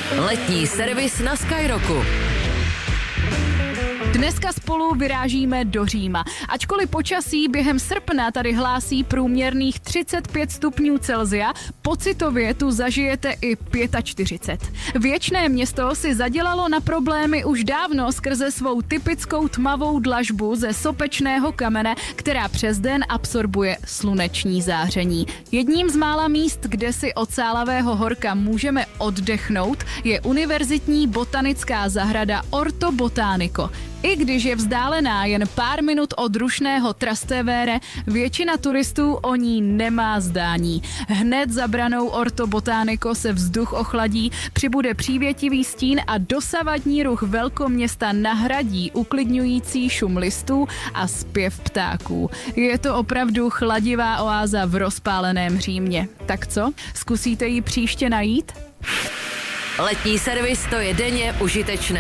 Letní servis na Skyrocku. Dneska spolu vyrážíme do Říma. Ačkoliv počasí během srpna tady hlásí průměrných 35 stupňů Celsia, pocitově tu zažijete i 45. Věčné město si zadělalo na problémy už dávno skrze svou typickou tmavou dlažbu ze sopečného kamene, která přes den absorbuje sluneční záření. Jedním z mála míst, kde si od sálavého horka můžeme oddechnout, je univerzitní botanická zahrada Orto Botanico. I když je vzdálená jen pár minut od rušného Trastevere, většina turistů o ní nemá zdání. Hned za branou Orto Botanico se vzduch ochladí, přibude přívětivý stín a dosavadní ruch velkoměsta nahradí uklidňující šum listů a zpěv ptáků. Je to opravdu chladivá oáza v rozpáleném Římě. Tak co? Zkusíte ji příště najít? Letní servis, to je denně užitečné.